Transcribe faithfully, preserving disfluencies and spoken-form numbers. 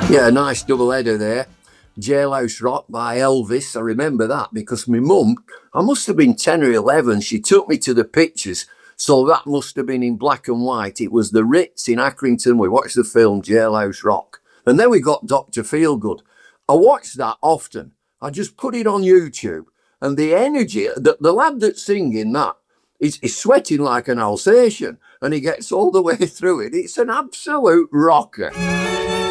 Yeah, a nice double header there. Jailhouse Rock by Elvis. I remember that because my mum, I must have been ten or eleven. She took me to the pictures. So that must have been in black and white. It was the Ritz in Accrington. We watched the film Jailhouse Rock. And then we got Doctor Feelgood. I watched that often. I just put it on YouTube. And the energy, the, the lad that's singing that, he's, he's sweating like an Alsatian. And he gets all the way through it. It's an absolute rocker.